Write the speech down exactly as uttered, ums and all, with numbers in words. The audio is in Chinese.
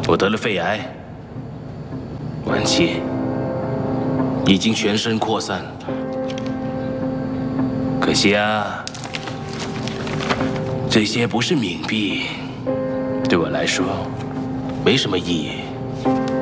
我得了肺癌，晚期，已经全身扩散了。可惜啊，这些不是冥币，对我来说没什么意义。